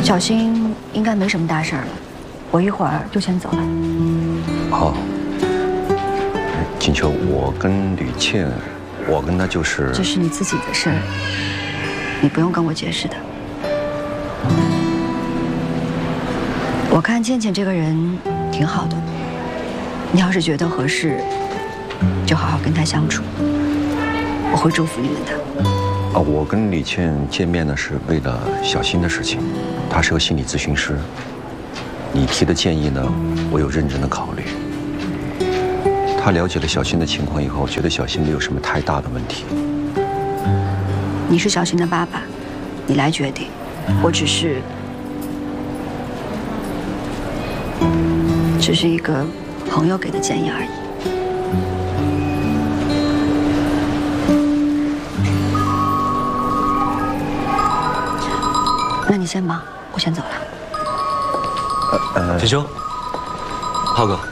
小新应该没什么大事了，我一会儿就先走了。 好，锦秋，我跟吕倩，我跟她就是…… 这是你自己的事儿，你不用跟我解释的。我看倩倩这个人挺好的，你要是觉得合适，就好好跟她相处，我会祝福你们的。 我跟李倩见面呢，是为了小新的事情。她是个心理咨询师，你提的建议呢，我有认真的考虑。她了解了小新的情况以后，觉得小新没有什么太大的问题。 你是小新的爸爸，你来决定，我只是一个朋友给的建议而已。那你先忙，我先走了。 锦秋，浩哥，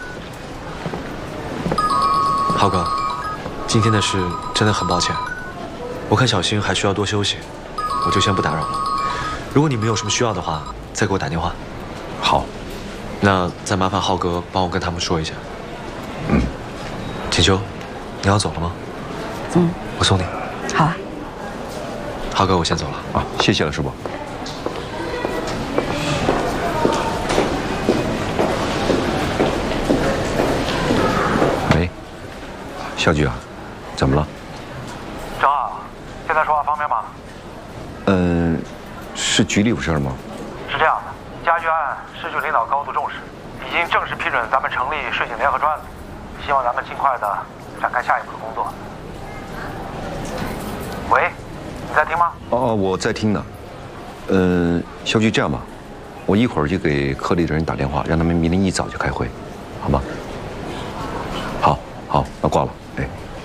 浩哥，今天的事真的很抱歉。我看小新还需要多休息，我就先不打扰了。如果你们有什么需要的话，再给我打电话。 好， 那再麻烦浩哥帮我跟他们说一下。锦秋，你要走了吗？我送你。 好啊。 浩哥，我先走了啊，谢谢了，师伯。肖局啊，怎么了？ 张浩，现在说话方便吗？ 是局里有事吗？ 是这样的，家具案市局领导高度重视，已经正式批准咱们成立税警联合专案组，希望咱们尽快的展开下一步的工作。喂，你在听吗？ 我在听呢。肖局，这样吧，我一会儿就给科里的人打电话，让他们明天一早就开会，好吗？好，那挂了。哎，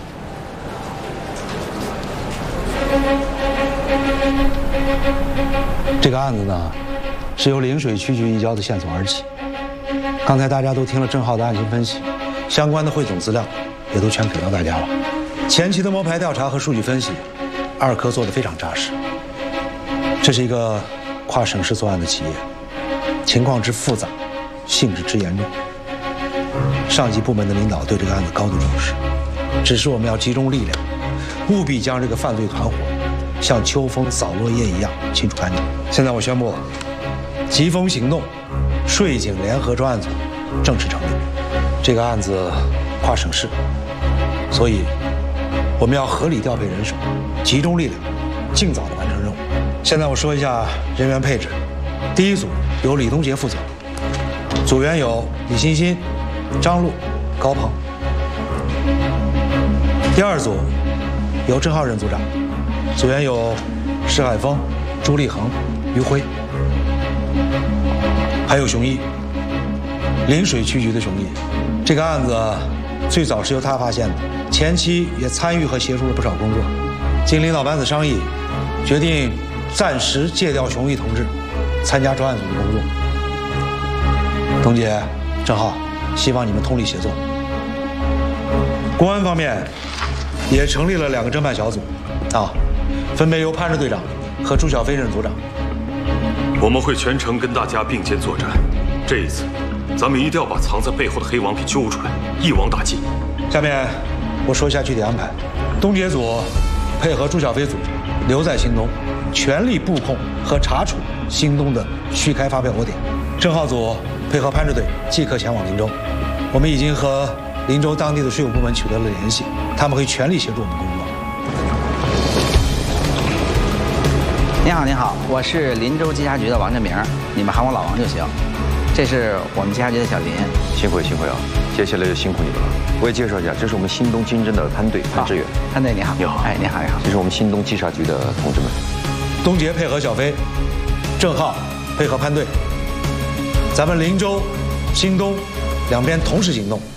这个案子呢，是由陵水区局移交的线索而起。刚才大家都听了郑浩的案情分析，相关的汇总资料也都全给到大家了。前期的摸排调查和数据分析，二科做得非常扎实。这是一个跨省市作案的企业，情况之复杂，性质之严重。上级部门的领导对这个案子高度重视，只是我们要集中力量，务必将这个犯罪团伙像秋风扫落叶一样清除干净。现在我宣布，疾风行动税警联合专案组正式成立。这个案子跨省市，所以我们要合理调配人手，集中力量，尽早的完成任务。现在我说一下人员配置：第一组由李东杰负责，组员有李欣欣、张璐、高鹏。第二组由郑浩任组长，组员有石海峰、朱立恒、于辉，还有熊一，陵水区局的熊一。这个案子最早是由他发现的，前期也参与和协助了不少工作。经领导班子商议，决定暂时借调熊一同志参加专案组的工作。董姐、郑浩，希望你们通力协作。公安方面也成立了2个侦办小组，分别由潘支队长和朱小飞任组长。 我们会全程跟大家并肩作战。这一次，咱们一定要把藏在背后的黑王给揪出来，一网打尽。 下面我说一下具体安排：东杰组配合朱小飞组留在新东，全力布控和查处新东的虚开发票窝点；郑浩组配合潘支队即刻前往林州。我们已经和林州当地的税务部门取得了联系，他们会全力协助我们工作。 您好，我是林州稽查局的王振明，你们喊我老王就行。这是我们稽查局的小林。 幸会啊！接下来就辛苦你们了。我也介绍一下，这是我们新东经侦的潘队潘志远。 潘队你好。 你好。 哎，你好。 这是我们新东稽查局的同志们。 东杰配合小飞，郑浩配合潘队，咱们林州、新东两边同时行动。